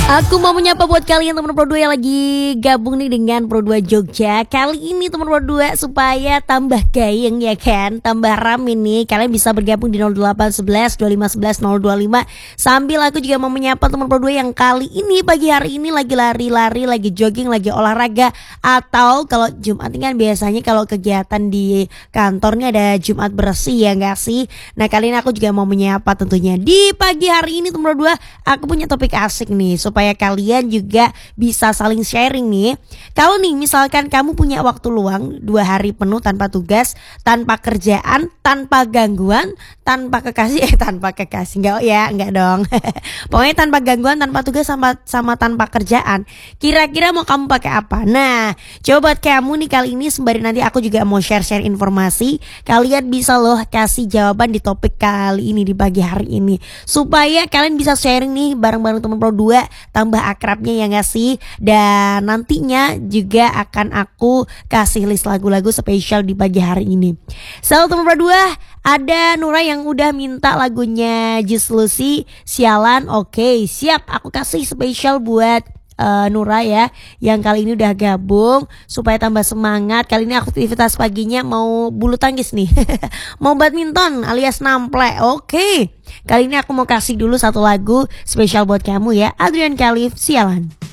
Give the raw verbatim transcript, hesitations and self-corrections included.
Aku mau menyapa buat kalian teman Pro dua yang lagi gabung nih dengan Pro dua Jogja. Kali ini teman Pro dua supaya tambah gayeng ya kan, tambah rame nih, kalian bisa bergabung di nol delapan satu satu dua lima satu satu nol dua lima. Sambil aku juga mau menyapa teman Pro dua yang kali ini pagi hari ini lagi lari-lari, lagi jogging, lagi olahraga. Atau kalau Jumat ini kan biasanya kalau kegiatan di kantornya ada Jumat bersih ya gak sih. Nah kali ini aku juga mau menyapa tentunya di pagi hari ini teman Pro dua. Aku punya topik asik nih supaya kalian juga bisa saling sharing nih. Kalau nih misalkan kamu punya waktu luang dua hari penuh tanpa tugas, tanpa kerjaan, tanpa gangguan, tanpa kekasih eh tanpa kekasih enggak ya, enggak dong. Pokoknya tanpa gangguan, tanpa tugas sama sama tanpa kerjaan. Kira-kira mau kamu pakai apa? Nah, coba buat kamu nih kali ini sembari nanti aku juga mau share-share informasi, kalian bisa loh kasih jawaban di topik kali ini di pagi hari ini supaya kalian bisa sharing nih bareng-bareng teman Pro dua, tambah akrabnya ya gak sih. Dan nantinya juga akan aku kasih list lagu-lagu spesial di pagi hari ini. So teman Pro dua, ada Nura yang udah minta lagunya Just Lucy, Sialan. Oke siap, aku kasih spesial buat Uh, Nura ya, yang kali ini udah gabung supaya tambah semangat. Kali ini aktivitas paginya mau bulu tangkis nih. Mau badminton alias nample. Oke, kali ini aku mau kasih dulu satu lagu spesial buat kamu ya, Adrian Khalif, Sialan.